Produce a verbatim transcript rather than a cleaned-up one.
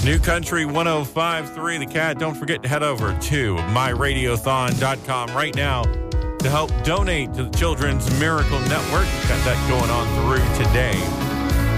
New Country one oh five point three The Cat. Don't forget to head over to my radiothon dot com right now to help donate to the Children's Miracle Network. We've got that going on through today.